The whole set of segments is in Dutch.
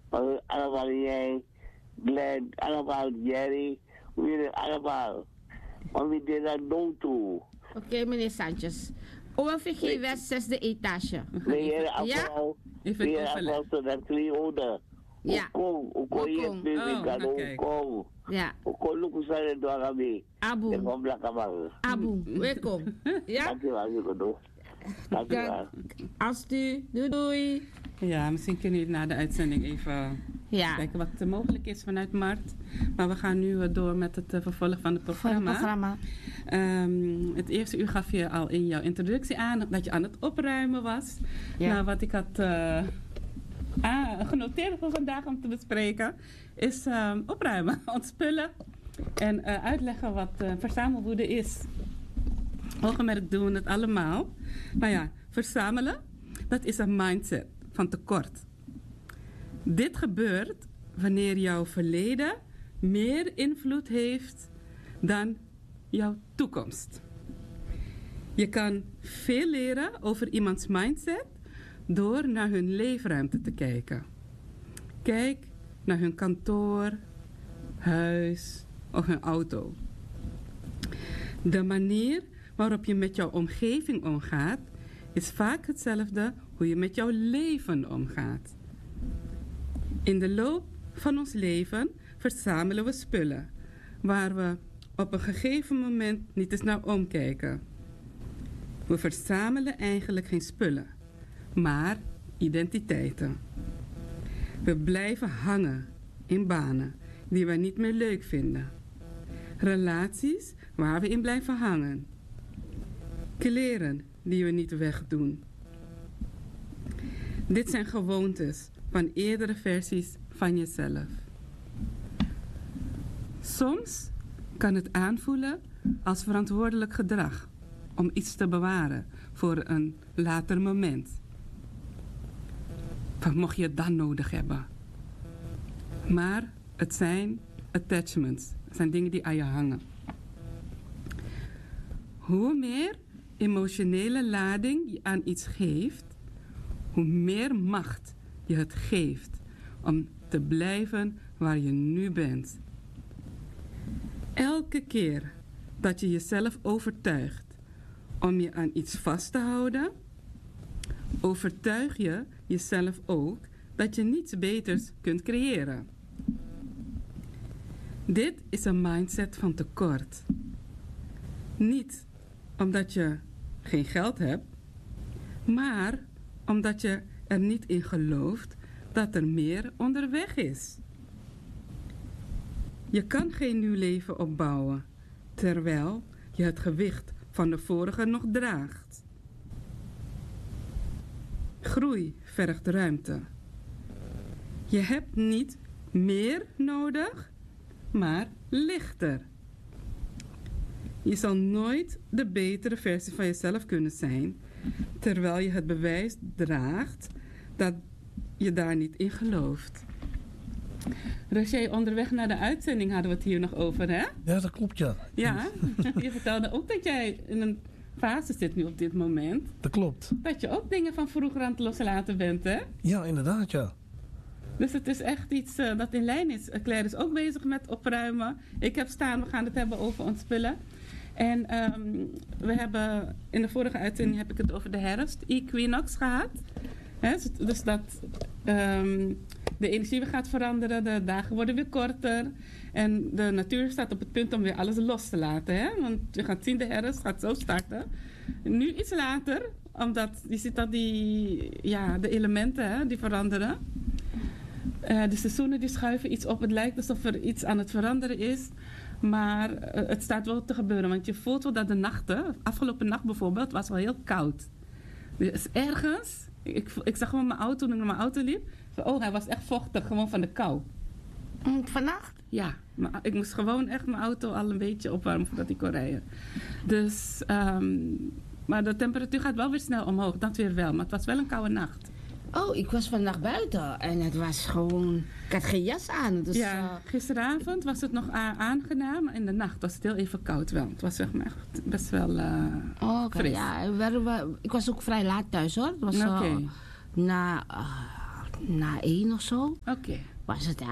Allemaal jij, Glenn, allemaal Jerry. Weer allemaal. Maar wie deed dat nou toe? Oké, meneer Sanchez. OMVG West, zesde etage. Weer Ja? afval. Even Weer overleg. afval tot dat Leone. Ja. Hoe je het nu kan doen? Ja. Hoe lukken ze het door aan mij? Abu. Ik kom lekker maar. Abu, welkom. Ja? Dankjewel, Judo. Dankjewel. Alstu, doei doei. Ja, misschien kunnen jullie na de uitzending even Ja. kijken wat er mogelijk is vanuit Mart. Maar we gaan nu door met het vervolg van het programma. Het eerste uur gaf je al in jouw introductie aan dat je aan het opruimen was. Ja. Nou, wat ik had genoteerd voor vandaag om te bespreken is opruimen, ontspullen en uitleggen wat verzamelwoede is. Ogenmerk doen we het allemaal. Nou ja, verzamelen, dat is een mindset van tekort. Dit gebeurt wanneer jouw verleden meer invloed heeft dan jouw toekomst. Je kan veel leren over iemands mindset door naar hun leefruimte te kijken. Kijk naar hun kantoor, huis of hun auto. De manier waarop je met jouw omgeving omgaat, is vaak hetzelfde hoe je met jouw leven omgaat. In de loop van ons leven verzamelen we spullen, waar we op een gegeven moment niet eens naar omkijken. We verzamelen eigenlijk geen spullen, maar identiteiten. We blijven hangen in banen die we niet meer leuk vinden. Relaties waar we in blijven hangen. Kleren die we niet wegdoen. Dit zijn gewoontes van eerdere versies van jezelf. Soms kan het aanvoelen als verantwoordelijk gedrag om iets te bewaren voor een later moment. Wat mocht je dan nodig hebben? Maar het zijn attachments. Het zijn dingen die aan je hangen. Hoe meer emotionele lading je aan iets geeft, hoe meer macht je het geeft om te blijven waar je nu bent. Elke keer dat je jezelf overtuigt om je aan iets vast te houden, overtuig je jezelf ook dat je niets beters kunt creëren. Dit is een mindset van tekort. Niet omdat je geen geld hebt, maar omdat je er niet in gelooft dat er meer onderweg is. Je kan geen nieuw leven opbouwen, terwijl je het gewicht van de vorige nog draagt. Groei vergt ruimte. Je hebt niet meer nodig, maar lichter. Je zal nooit de betere versie van jezelf kunnen zijn, terwijl je het bewijs draagt dat je daar niet in gelooft. Roger, onderweg naar de uitzending hadden we het hier nog over, hè? Ja, dat klopt, ja. Ja, je vertelde ook dat jij in een fase zit nu op dit moment. Dat klopt. Dat je ook dingen van vroeger aan het loslaten bent, hè? Ja, inderdaad, ja. Dus het is echt iets dat in lijn is. Claire is ook bezig met opruimen. Ik heb staan, we gaan het hebben over ontspullen. En we hebben in de vorige uitzending heb ik het over de herfst, equinox gehad. Hè, dus dat de energie weer gaat veranderen, de dagen worden weer korter. En de natuur staat op het punt om weer alles los te laten. Hè? Want je gaat zien, de herfst gaat zo starten. Nu iets later, omdat je ziet dat de elementen hè, die veranderen. De seizoenen die schuiven iets op. Het lijkt alsof er iets aan het veranderen is. Maar het staat wel te gebeuren. Want je voelt wel dat de nachten, afgelopen nacht bijvoorbeeld, was wel heel koud. Dus ergens, ik zag gewoon mijn auto toen ik naar mijn auto liep. Oh, hij was echt vochtig, gewoon van de kou. Vannacht? Ja, maar ik moest gewoon echt mijn auto al een beetje opwarmen voordat ik kon rijden. Dus, maar de temperatuur gaat wel weer snel omhoog, dat weer wel. Maar het was wel een koude nacht. Oh, ik was vannacht buiten en het was gewoon... Ik had geen jas aan. Dus, ja, gisteravond was het nog aangenaam. Maar in de nacht was het heel even koud wel. Het was echt best wel fris. Ja, ik was ook vrij laat thuis hoor. Het was na na 1 of zo Oké. was het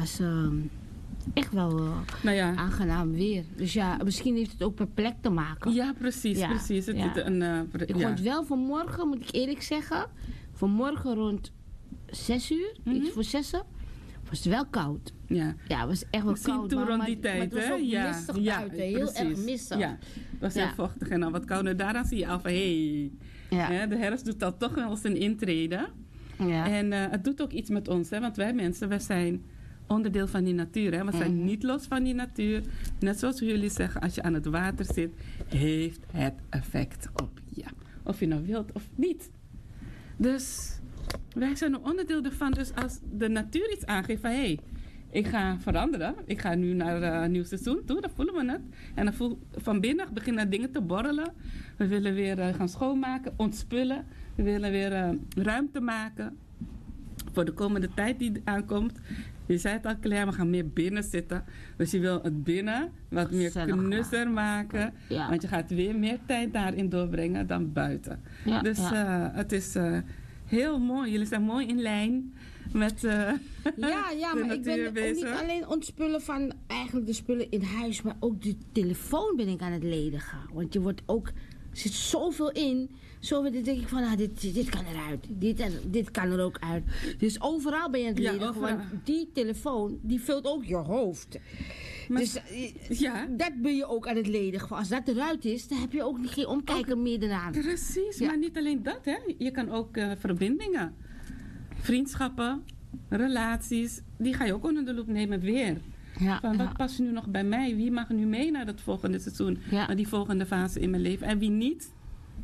echt wel Nou ja. aangenaam weer. Dus ja, misschien heeft het ook per plek te maken. Ja, precies, Ja, precies. Het, ja. Ik ja. vond wel vanmorgen, moet ik eerlijk zeggen, vanmorgen rond 6 uur, iets voor 6 was het wel koud. Ja. Ja, het was echt wel Misschien koud. toen rond maar die tijd, het was hè? ook Ja, mistig ja, buiten, heel precies. erg mistig. Ja, het was heel Ja. vochtig en dan wat kouder. Daaraan zie je al van, Ja. de herfst doet dat toch wel zijn intrede. Ja. En het doet ook iets met ons, hè? Want wij mensen, wij zijn onderdeel van die natuur. Hè? We zijn niet los van die natuur. Net zoals jullie zeggen, als je aan het water zit, heeft het effect op je. Of je nou wilt of niet. Dus wij zijn een onderdeel ervan. Dus als de natuur iets aangeeft van, ik ga veranderen. Ik ga nu naar een nieuw seizoen toe. Dan voelen we het. En dan van binnen beginnen dingen te borrelen. We willen weer gaan schoonmaken, ontspullen. We willen weer ruimte maken voor de komende tijd die aankomt. Je zei het al, Claire, we gaan meer binnen zitten. Dus je wil het binnen wat meer Gezellig knusser maken. Ja. Want je gaat weer meer tijd daarin doorbrengen dan buiten. Ja, Dus ja. het is heel mooi. Jullie zijn mooi in lijn met Ja, de maar ik natuur ben ook niet bezig. alleen ontspullen van eigenlijk de spullen in huis, maar ook de telefoon ben ik aan het ledigen. Want je wordt ook, er zit zoveel in. Zoveel, dan denk ik van, dit kan eruit. Dit kan er ook uit. Dus overal ben je aan het Ja, ledigen, overal. want die telefoon, die vult ook je hoofd. Maar- dus Ja. dat ben je ook aan het ledigen. Als dat eruit is, dan heb je ook geen omkijken meer eraan. Precies, Ja. maar niet alleen dat, hè. Je kan ook verbindingen, vriendschappen, relaties, die ga je ook onder de loep nemen weer. Ja, Van wat ja. past nu nog bij mij? Wie mag nu mee naar het volgende seizoen? Ja. Naar die volgende fase in mijn leven? En wie niet?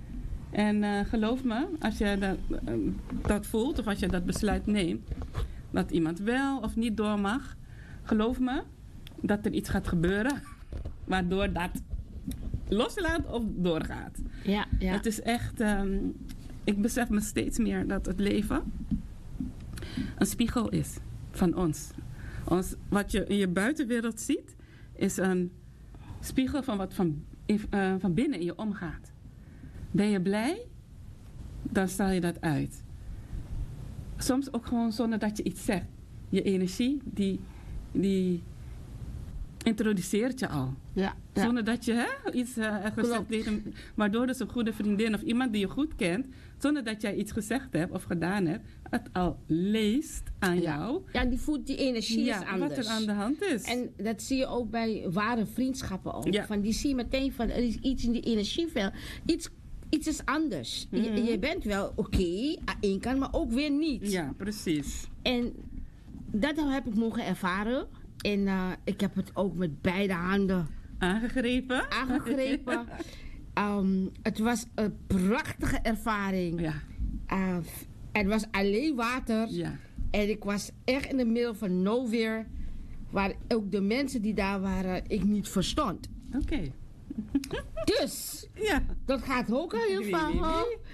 En geloof me, als je dat voelt of als je dat besluit neemt, dat iemand wel of niet door mag, geloof me dat er iets gaat gebeuren waardoor dat loslaat of doorgaat. Ja, ja. Het is echt, ik besef me steeds meer dat het leven een spiegel is van ons. Wat je in je buitenwereld ziet, is een spiegel van wat van binnen in je omgaat. Ben je blij? Dan straal je dat uit. Soms ook gewoon zonder dat je iets zegt. Je energie, die introduceert je al. Ja, ja. Zonder dat je iets gezegd Klopt. tegen... Waardoor dus een goede vriendin of iemand die je goed kent, zonder dat jij iets gezegd hebt of gedaan hebt, het al leest aan jou. Ja, die voelt die energie is anders. Wat er aan de hand is. En dat zie je ook bij ware vriendschappen ook. Ja. Van die zie je meteen van, er is iets in die energieveld. Iets is anders. Je bent wel oké, aan één kant, maar ook weer niet. Ja, precies. En dat heb ik mogen ervaren. En ik heb het ook met beide handen Aangegrepen. aangegrepen. Het was een prachtige ervaring. Ja, Het was alleen water. ja. En ik was echt in de middel van nowhere. Waar ook de mensen die daar waren, ik niet verstond. Oké. Dus, Ja. dat gaat ook al heel Wie, vaak. wie,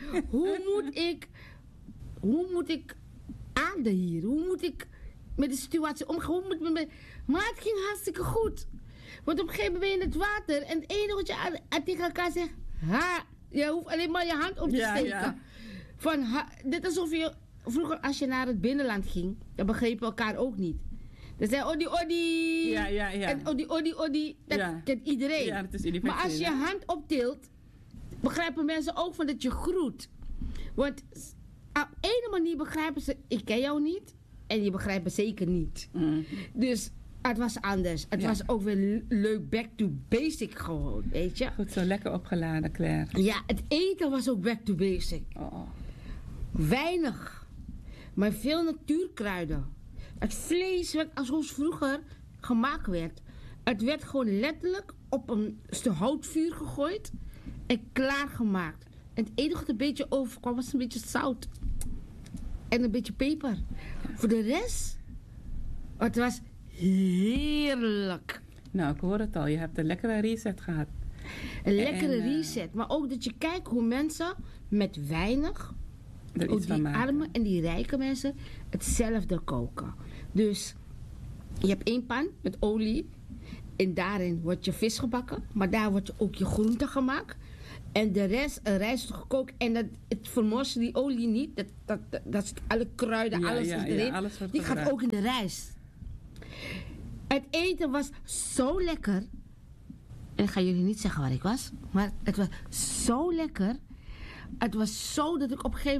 Hoe moet ik aan de hier? Hoe moet ik met de situatie omgaan? Hoe moet ik maar het ging hartstikke goed. Want op een gegeven moment ben je in het water. En het enige wat je aan tegen elkaar zegt. Je hoeft alleen maar je hand op te Ja, steken. ja. Dit is alsof je... Vroeger als je naar het binnenland ging. Dan begrepen we elkaar ook niet. Dan zei odi odi. Ja, ja, ja. En odi. Dat Ja. kent iedereen. Ja, dat is universeel. Maar als je hè? hand optilt, begrijpen mensen ook van dat je groet. Want op een manier begrijpen ze, ik ken jou niet. En je begrijpt me zeker niet. Mm. Dus het was anders. Het Ja. was ook weer leuk back to basic gewoon, weet je. Goed zo, lekker opgeladen, Claire. Ja, het eten was ook back to basic. Oh. Weinig. Maar veel natuurkruiden. Het vlees werd zoals vroeger gemaakt werd. Het werd gewoon letterlijk op een houtvuur gegooid en klaargemaakt. En het enige wat een beetje overkwam was een beetje zout. En een beetje peper. Voor de rest, het was heerlijk. Nou, ik hoor het al. Je hebt een lekkere reset gehad. Een lekkere En, reset. Maar ook dat je kijkt hoe mensen met weinig, Er ook iets van die maken. arme en die rijke mensen, hetzelfde koken. Dus je hebt 1 pan met olie. En daarin wordt je vis gebakken. Maar daar wordt ook je groente gemaakt. En de rest, rijst gekookt. En het vermorst die olie niet. Dat zit alle kruiden, Ja, alles ja, is erin. ja, alles wordt die gaat gebruikt. ook in de rijst. Het eten was zo lekker. En ik ga jullie niet zeggen waar ik was. Maar het was zo lekker. Het was zo dat ik op een gegeven moment